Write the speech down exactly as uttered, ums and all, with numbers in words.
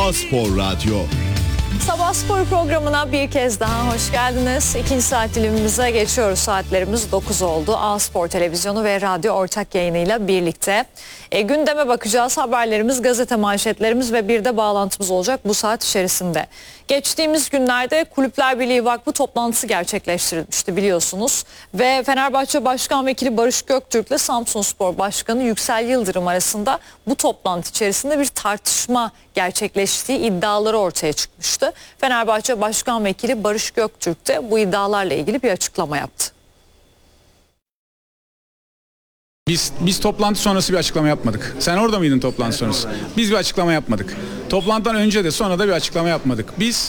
A-Spor Radyo. Sabah spor programına bir kez daha hoş geldiniz. İkinci saat dilimimize geçiyoruz. Saatlerimiz dokuz oldu. A-Spor Televizyonu ve radyo ortak yayınıyla birlikte. E, gündeme bakacağız. Haberlerimiz, gazete manşetlerimiz ve bir de bağlantımız olacak bu saat içerisinde. Geçtiğimiz günlerde Kulüpler Birliği Vakfı toplantısı gerçekleştirilmişti biliyorsunuz. Ve Fenerbahçe Başkan Vekili Barış Göktürk ile Samsunspor Başkanı Yüksel Yıldırım arasında bu toplantı içerisinde bir tartışma gerçekleştiği iddiaları ortaya çıkmıştı. Fenerbahçe Başkan Vekili Barış Göktürk de bu iddialarla ilgili bir açıklama yaptı. Biz biz toplantı sonrası bir açıklama yapmadık. Sen orada mıydın toplantı sonrası? Biz bir açıklama yapmadık. Toplantıdan önce de sonra da bir açıklama yapmadık. Biz